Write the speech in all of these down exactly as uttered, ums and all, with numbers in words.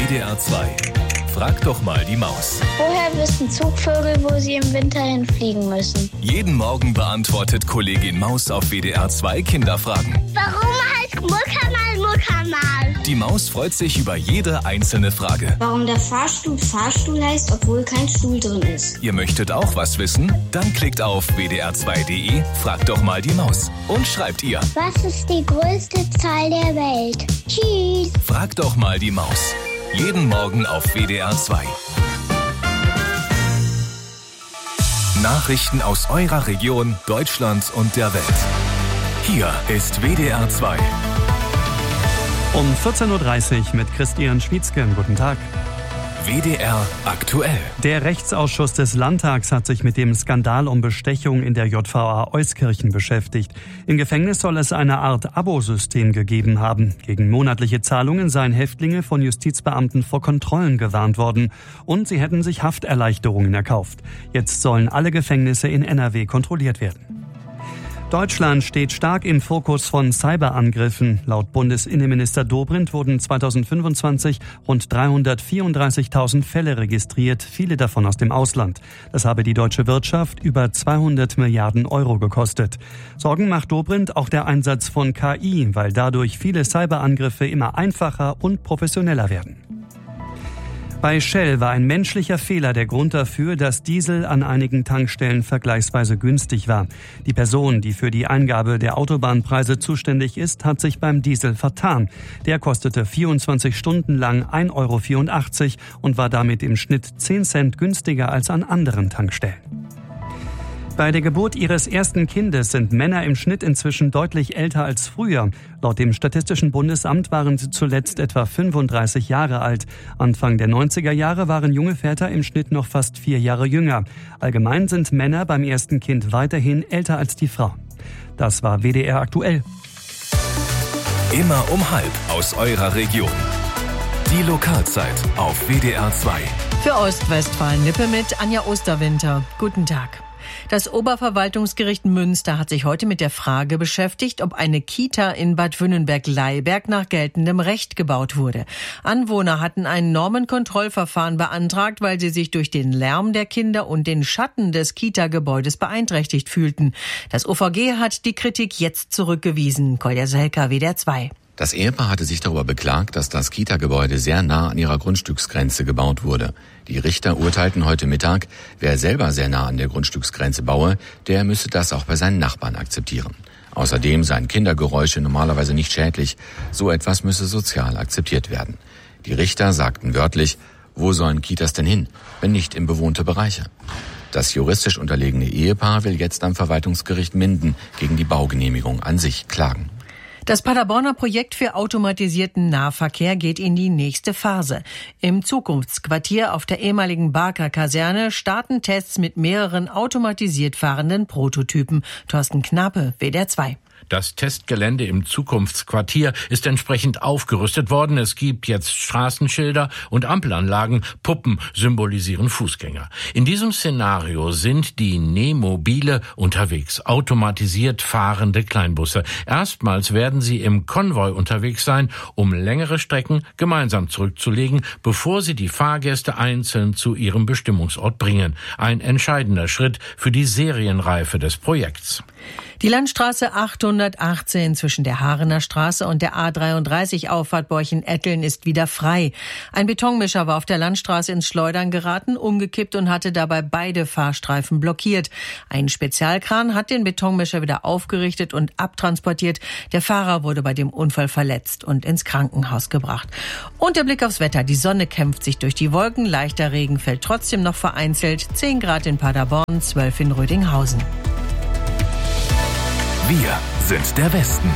D R zwei. Frag doch mal die Maus. Woher wissen Zugvögel, wo sie im Winter hinfliegen müssen? Jeden Morgen beantwortet Kollegin Maus auf W D R zwei Kinderfragen. Warum heißt Muckermal Muckermal? Die Maus freut sich über jede einzelne Frage. Warum der Fahrstuhl Fahrstuhl heißt, obwohl kein Stuhl drin ist. Ihr möchtet auch was wissen? Dann klickt auf w d r zwei punkt d e, fragt doch mal die Maus und schreibt ihr. Was ist die größte Zahl der Welt? Tschüss. Frag doch mal die Maus. Jeden Morgen auf W D R zwei. Nachrichten aus eurer Region, Deutschland und der Welt. Hier ist W D R zwei. Um vierzehn Uhr dreißig mit Christian Schmietzke. Guten Tag. W D R aktuell. Der Rechtsausschuss des Landtags hat sich mit dem Skandal um Bestechung in der J V A Euskirchen beschäftigt. Im Gefängnis soll es eine Art Abosystem gegeben haben. Gegen monatliche Zahlungen seien Häftlinge von Justizbeamten vor Kontrollen gewarnt worden. Und sie hätten sich Hafterleichterungen erkauft. Jetzt sollen alle Gefängnisse in N R W kontrolliert werden. Deutschland steht stark im Fokus von Cyberangriffen. Laut Bundesinnenminister Dobrindt wurden zweitausendfünfundzwanzig rund dreihundertvierunddreißigtausend Fälle registriert, viele davon aus dem Ausland. Das habe die deutsche Wirtschaft über zweihundert Milliarden Euro gekostet. Sorgen macht Dobrindt auch der Einsatz von K I, weil dadurch viele Cyberangriffe immer einfacher und professioneller werden. Bei Shell war ein menschlicher Fehler der Grund dafür, dass Diesel an einigen Tankstellen vergleichsweise günstig war. Die Person, die für die Eingabe der Autobahnpreise zuständig ist, hat sich beim Diesel vertan. Der kostete vierundzwanzig Stunden lang ein Euro vierundachtzig und war damit im Schnitt zehn Cent günstiger als an anderen Tankstellen. Bei der Geburt ihres ersten Kindes sind Männer im Schnitt inzwischen deutlich älter als früher. Laut dem Statistischen Bundesamt waren sie zuletzt etwa fünfunddreißig Jahre alt. Anfang der neunziger Jahre waren junge Väter im Schnitt noch fast vier Jahre jünger. Allgemein sind Männer beim ersten Kind weiterhin älter als die Frau. Das war W D R aktuell. Immer um halb aus eurer Region. Die Lokalzeit auf W D R zwei. Für Ostwestfalen-Lippe mit Anja Osterwinter. Guten Tag. Das Oberverwaltungsgericht Münster hat sich heute mit der Frage beschäftigt, ob eine Kita in Bad Wünnenberg-Leiberg nach geltendem Recht gebaut wurde. Anwohner hatten ein Normenkontrollverfahren beantragt, weil sie sich durch den Lärm der Kinder und den Schatten des Kita-Gebäudes beeinträchtigt fühlten. Das O V G hat die Kritik jetzt zurückgewiesen. Kolja Selka, W D R zwei. Das Ehepaar hatte sich darüber beklagt, dass das Kita-Gebäude sehr nah an ihrer Grundstücksgrenze gebaut wurde. Die Richter urteilten heute Mittag, wer selber sehr nah an der Grundstücksgrenze baue, der müsse das auch bei seinen Nachbarn akzeptieren. Außerdem seien Kindergeräusche normalerweise nicht schädlich. So etwas müsse sozial akzeptiert werden. Die Richter sagten wörtlich, wo sollen Kitas denn hin, wenn nicht in bewohnte Bereiche? Das juristisch unterlegene Ehepaar will jetzt am Verwaltungsgericht Minden gegen die Baugenehmigung an sich klagen. Das Paderborner Projekt für automatisierten Nahverkehr geht in die nächste Phase. Im Zukunftsquartier auf der ehemaligen Barker-Kaserne starten Tests mit mehreren automatisiert fahrenden Prototypen. Thorsten Knape, W D R zwei. Das Testgelände im Zukunftsquartier ist entsprechend aufgerüstet worden. Es gibt jetzt Straßenschilder und Ampelanlagen. Puppen symbolisieren Fußgänger. In diesem Szenario sind die Nähmobile unterwegs, automatisiert fahrende Kleinbusse. Erstmals werden sie im Konvoi unterwegs sein, um längere Strecken gemeinsam zurückzulegen, bevor sie die Fahrgäste einzeln zu ihrem Bestimmungsort bringen. Ein entscheidender Schritt für die Serienreife des Projekts. Die Landstraße achthundertachtzehn zwischen der Haarener Straße und der A dreiunddreißig Auffahrt Borchen-Etteln ist wieder frei. Ein Betonmischer war auf der Landstraße ins Schleudern geraten, umgekippt und hatte dabei beide Fahrstreifen blockiert. Ein Spezialkran hat den Betonmischer wieder aufgerichtet und abtransportiert. Der Fahrer wurde bei dem Unfall verletzt und ins Krankenhaus gebracht. Und der Blick aufs Wetter. Die Sonne kämpft sich durch die Wolken. Leichter Regen fällt trotzdem noch vereinzelt. zehn Grad in Paderborn, zwölf in Rödinghausen. Wir sind der Westen.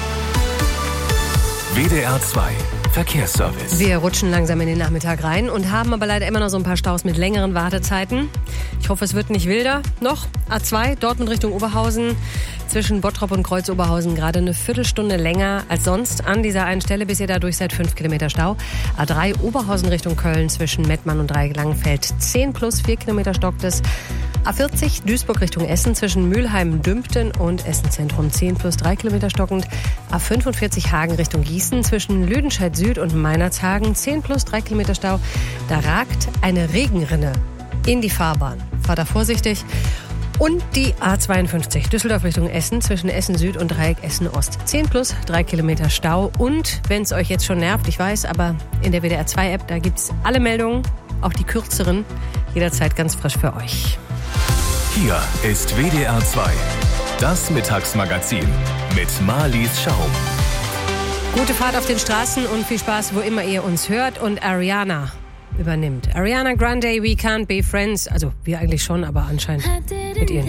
W D R zwei Verkehrsservice. Wir rutschen langsam in den Nachmittag rein und haben aber leider immer noch so ein paar Staus mit längeren Wartezeiten. Ich hoffe, es wird nicht wilder. Noch A zwei, Dortmund Richtung Oberhausen. Zwischen Bottrop und Kreuz-Oberhausen gerade eine Viertelstunde länger als sonst. An dieser einen Stelle bis ihr dadurch seid fünf Kilometer Stau. A drei Oberhausen Richtung Köln zwischen Mettmann und Dreieck-Langenfeld zehn plus vier Kilometer stockt es. A vierzig Duisburg Richtung Essen zwischen Mülheim-Dümpten und Essen-Zentrum zehn plus drei Kilometer stockend. A fünfundvierzig Hagen Richtung Gießen zwischen Lüdenscheid Süd und Meinerzhagen zehn plus drei Kilometer Stau. Da ragt eine Regenrinne in die Fahrbahn. Fahrt da vorsichtig. Und die A zweiundfünfzig Düsseldorf Richtung Essen zwischen Essen Süd und Dreieck Essen Ost. zehn plus drei Kilometer Stau. Und wenn es euch jetzt schon nervt, ich weiß, aber in der W D R zwei App, da gibt es alle Meldungen, auch die kürzeren, jederzeit ganz frisch für euch. Hier ist W D R zwei, das Mittagsmagazin mit Marlies Schaum. Gute Fahrt auf den Straßen und viel Spaß, wo immer ihr uns hört. Und Ariana übernimmt. Ariana Grande, We Can't Be Friends. Also wir eigentlich schon, aber anscheinend mit ihr nicht.